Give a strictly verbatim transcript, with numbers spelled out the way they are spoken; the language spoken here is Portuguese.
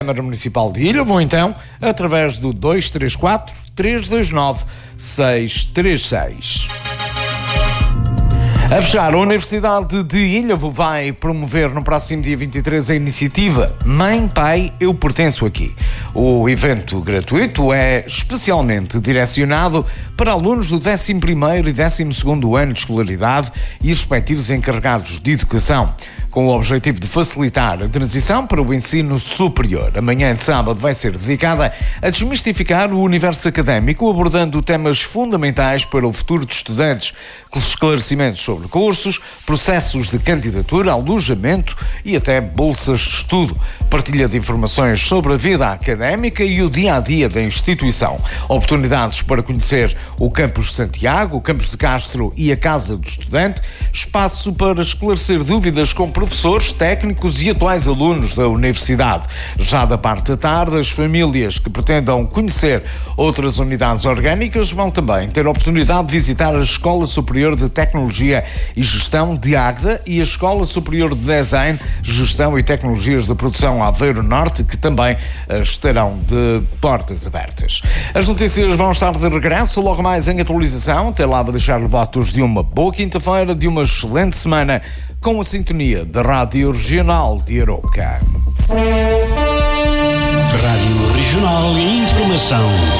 Câmara Municipal de Ilhavo, ou então através do dois três quatro, três dois nove, seis três seis. A fechar, a Universidade de Ilhavo vai promover no próximo dia vinte e três a iniciativa Mãe, Pai, Eu Pertenço Aqui. O evento gratuito é especialmente direcionado para alunos do décimo primeiro e décimo segundo ano de escolaridade e os respectivos encarregados de educação, com o objetivo de facilitar a transição para o ensino superior. A manhã de sábado vai ser dedicada a desmistificar o universo académico, abordando temas fundamentais para o futuro dos estudantes, com esclarecimentos sobre cursos, processos de candidatura, alojamento e até bolsas de estudo. Partilha de informações sobre a vida académica e o dia-a-dia da instituição. Oportunidades para conhecer o Campus de Santiago, o Campus de Castro e a Casa do Estudante. Espaço para esclarecer dúvidas com professores, técnicos e atuais alunos da Universidade. Já da parte da tarde, as famílias que pretendam conhecer outras unidades orgânicas vão também ter a oportunidade de visitar a Escola Superior de Tecnologia e Gestão de Águeda e a Escola Superior de Design, Gestão e Tecnologias de Produção Aveiro Norte, que também estarão de portas abertas. As notícias vão estar de regresso logo mais em atualização. Até lá, vou deixar votos de uma boa quinta-feira, de uma excelente semana, com a sintonia da Rádio Regional de Arouca. Rádio Regional e Informação.